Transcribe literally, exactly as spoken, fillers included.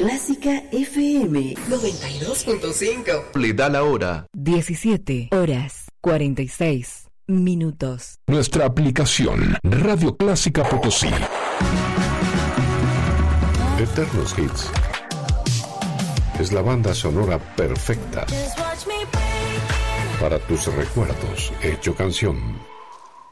Clásica F M noventa y dos punto cinco. Le da la hora. diecisiete horas cuarenta y seis minutos. Nuestra aplicación Radio Clásica Potosí. Eternos Hits. Es la banda sonora perfecta para tus recuerdos hecho canción.